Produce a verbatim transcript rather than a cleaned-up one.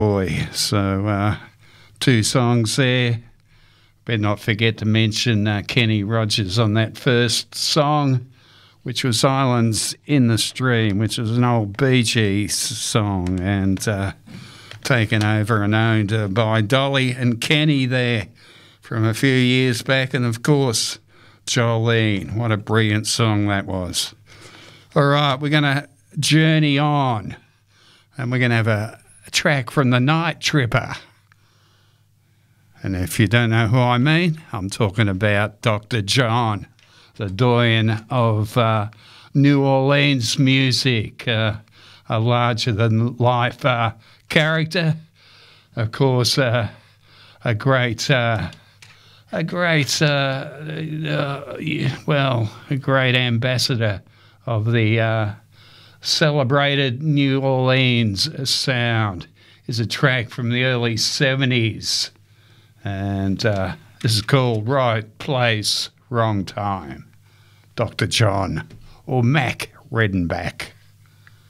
Boy, so uh, two songs there. Better not forget to mention uh, Kenny Rogers on that first song, which was Islands in the Stream, which was an old Bee Gees song and uh, taken over and owned uh, by Dolly and Kenny there from a few years back. And, of course, Jolene. What a brilliant song that was. All right, we're going to journey on and we're going to have a track from the Night Tripper. And if you don't know who I mean, I'm talking about Doctor John, the doyen of uh, New Orleans music, uh, a larger-than-life uh, character. Of course, uh, a great, uh, a great, uh, uh, well, a great ambassador of the uh, celebrated New Orleans sound. Is a track from the early seventies. And uh, this is called Right Place, Wrong Time. Doctor John, or Mac Redenbach.